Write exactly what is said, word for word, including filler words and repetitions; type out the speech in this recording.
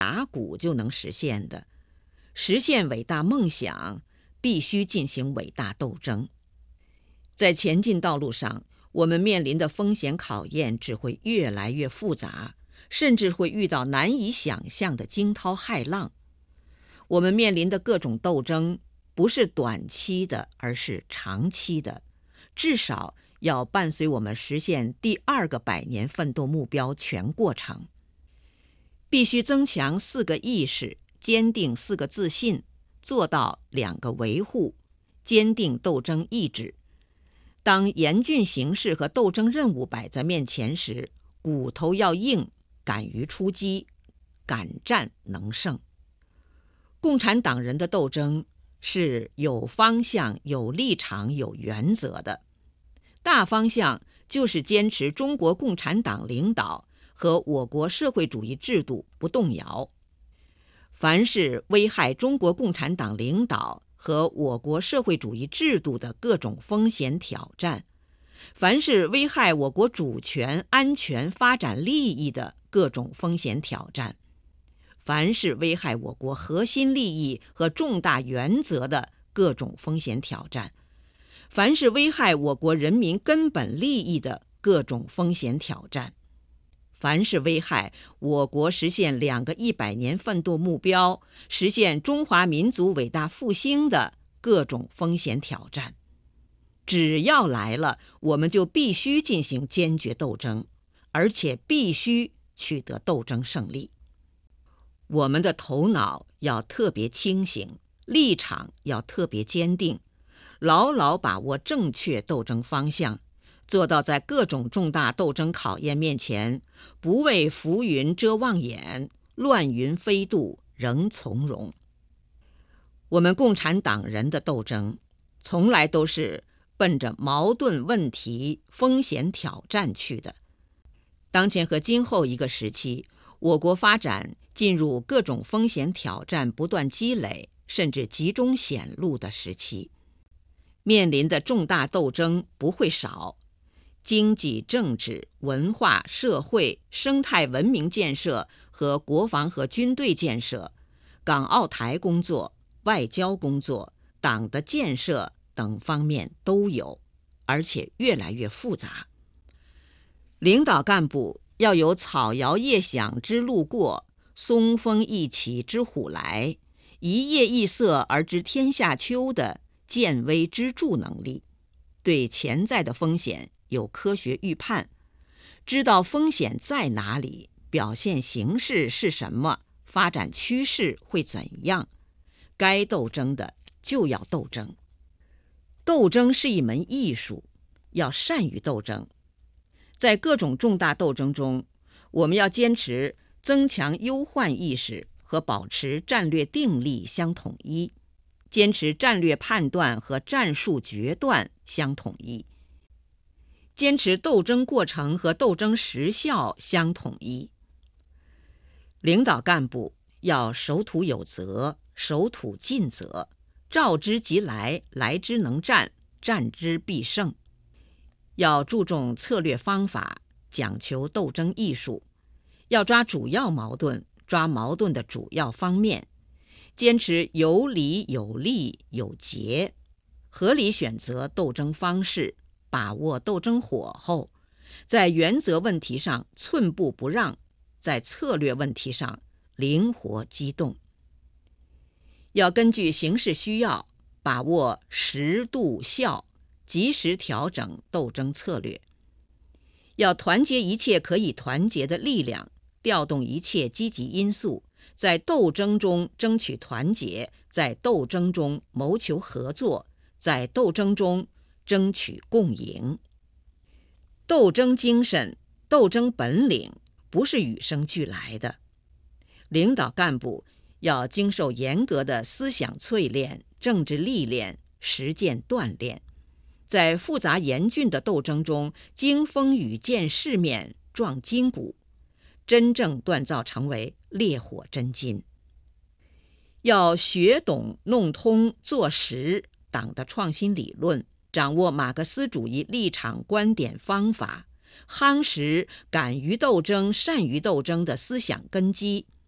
打鼓就能实现的。实现伟大梦想，必须进行伟大斗争。在前进道路上，我们面临的风险考验只会越来越复杂，甚至会遇到难以想象的惊涛骇浪。我们面临的各种斗争不是短期的，而是长期的，至少要伴随我们实现第二个百年奋斗目标全过程。必须增强四个意识，坚定四个自信，做到两个维护，坚定斗争意志。当严峻形势和斗争任务摆在面前时，骨头要硬，敢于出击，敢战能胜。共产党人的斗争是有方向、有立场、有原则的。大方向就是坚持中国共产党领导和我国社会主义制度不动摇。凡是危害中国共产党领导和我国社会主义制度的各种风险挑战，凡是危害我国主权、安全、发展利益的各种风险挑战，凡是危害我国核心利益和重大原则的各种风险挑战，凡是危害我国人民根本利益的各种风险挑战，凡是危害我国实现两个一百年奋斗目标、实现中华民族伟大复兴的各种风险挑战，只要来了，我们就必须进行坚决斗争，而且必须取得斗争胜利。我们的头脑要特别清醒，立场要特别坚定，牢牢把握正确斗争方向，做到在各种重大斗争考验面前，不为浮云遮望眼，乱云飞渡仍从容。我们共产党人的斗争从来都是奔着矛盾问题、风险挑战去的。当前和今后一个时期，我国发展进入各种风险挑战不断积累，甚至集中显露的时期，面临的重大斗争不会少。经济、政治、文化、社会、生态文明建设和国防和军队建设、港澳台工作、外交工作、党的建设等方面都有，而且越来越复杂。领导干部要有草摇夜响之鹿过，松风一起之虎来，一叶一色而知天下秋的见微知著能力，对潜在的风险有科学预判，知道风险在哪里，表现形式是什么，发展趋势会怎样，该斗争的就要斗争。斗争是一门艺术，要善于斗争。在各种重大斗争中，我们要坚持增强忧患意识和保持战略定力相统一，坚持战略判断和战术决断相统一，坚持斗争过程和斗争时效相统一。领导干部要守土有责，守土尽责，召之即来，来之能战，战之必胜。要注重策略方法，讲求斗争艺术，要抓主要矛盾，抓矛盾的主要方面，坚持有理有利有节，合理选择斗争方式，把握斗争火候，在原则问题上寸步不让，在策略问题上灵活机动。要根据形势需要，把握时度效，及时调整斗争策略。要团结一切可以团结的力量，调动一切积极因素，在斗争中争取团结，在斗争中谋求合作，在斗争中争取共赢。斗争精神、斗争本领不是与生俱来的，领导干部要经受严格的思想淬炼、政治历练、实践锻炼，在复杂严峻的斗争中经风雨见世面、壮筋骨，真正锻造成为烈火真金。要学懂弄通做实党的创新理论，掌握马克思主义立场观点方法，夯实敢于斗争善于斗争的思想根基，